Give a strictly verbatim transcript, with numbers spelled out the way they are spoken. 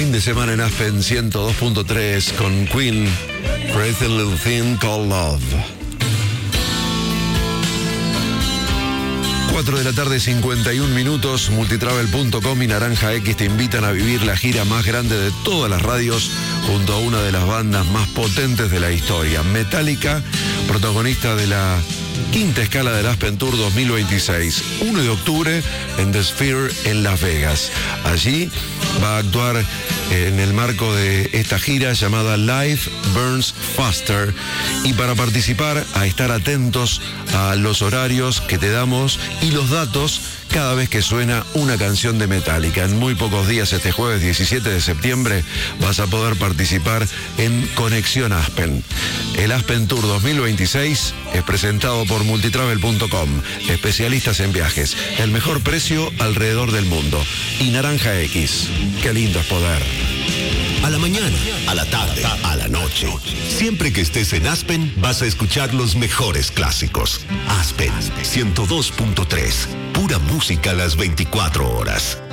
Fin de semana en Aspen ciento dos punto tres con Queen, Crazy Little Thing Called Love. cuatro de la tarde, cincuenta y un minutos. Multitravel punto com y Naranja X te invitan a vivir la gira más grande de todas las radios junto a una de las bandas más potentes de la historia. Metallica, protagonista de la quinta escala del Aspen Tour dos mil veintiséis. primero de octubre en The Sphere en Las Vegas. Allí va a actuar en el marco de esta gira llamada Life Burns Faster. Y para participar, a estar atentos a los horarios que te damos y los datos cada vez que suena una canción de Metallica. En muy pocos días, este jueves diecisiete de septiembre, vas a poder participar en Conexión Aspen. El Aspen Tour dos mil veintiséis es presentado por Multitravel punto com, especialistas en viajes, el mejor precio alrededor del mundo. Y Naranja X, qué lindo es poder. A la mañana, a la tarde, a la noche. Siempre que estés en Aspen, vas a escuchar los mejores clásicos. Aspen ciento dos punto tres. Pura música a las veinticuatro horas.